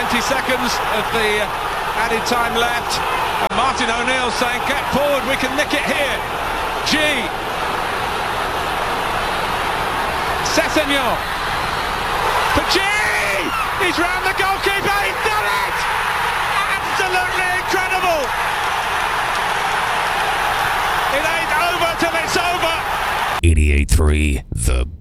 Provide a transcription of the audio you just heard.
20 seconds of the added time left. And Martin O'Neill saying, get forward, we can nick it here. G. Sessegnon. For G! He's round the goalkeeper, he's done it! Absolutely incredible! It ain't over till it's over! 88.3 The